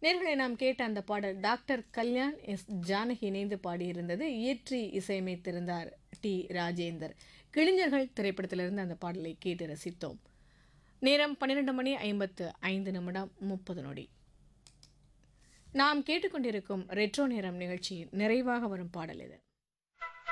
நேர்களை நாம் கேட்ட அந்த பாடல் டாக்டர் கல்யாண் எஸ் ஜானகி இணைந்து பாடியிருந்தது. இயற்றி இசையமைத்திருந்தார் டி ராஜேந்தர். கிளிஞர்கள் திரைப்படத்திலிருந்து அந்த பாடலை கேட்டு ரசித்தோம். நேரம் 12 மணி 55 நிமிடம் 30 நொடி. நாம் கேட்டுக்கொண்டிருக்கும் ரெட்ரோ நேரம் நிகழ்ச்சியின் நிறைவாக வரும் பாடல் இது.